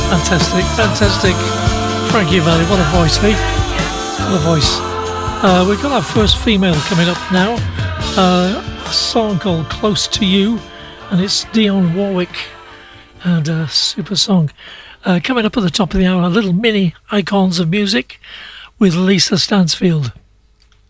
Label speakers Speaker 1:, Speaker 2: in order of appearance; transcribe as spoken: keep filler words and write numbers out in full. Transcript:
Speaker 1: Fantastic, fantastic. Frankie Valli, what a voice, hey? What a voice. Uh, we've got our first female coming up now. Uh, a song called Close to You, and it's Dionne Warwick, and a super song. Uh, coming up at the top of the hour, a little mini icons of music with Lisa Stansfield.